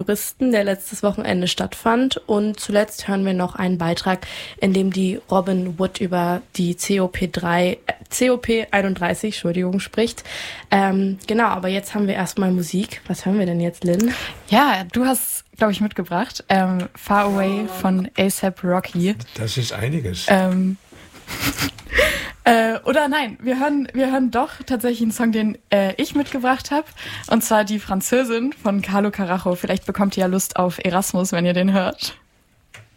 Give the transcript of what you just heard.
Touristen, der letztes Wochenende stattfand. Und zuletzt hören wir noch einen Beitrag, in dem die Robin Wood über die COP31, Entschuldigung, spricht. Genau, aber jetzt haben wir erstmal Musik. Was hören wir denn jetzt, Lynn? Ja, du hast, glaube ich, mitgebracht. Far Away von A$AP Rocky. Das ist einiges. Oder nein, wir hören doch tatsächlich einen Song, den ich mitgebracht habe. Und zwar die Französin von Carlo Carajo. Vielleicht bekommt ihr ja Lust auf Erasmus, wenn ihr den hört.